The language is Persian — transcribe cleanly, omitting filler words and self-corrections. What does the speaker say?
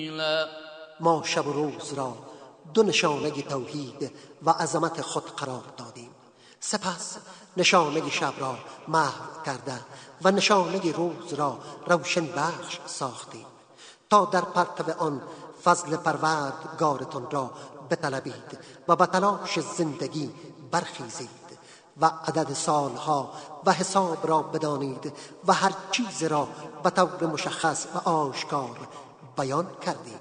ما شب و روز را دو نشانه توحید و عظمت خود قرار دادیم. سپس نشانه شب را محو کرده و نشانه روز را روشن بخش ساختیم تا در پرتو آن فضل پروردگارتان را بطلبید و به تلاش زندگی برخیزید و عدد سالها و حساب را بدانید و هر چیز را به طور مشخص و آشکار بیان کردید.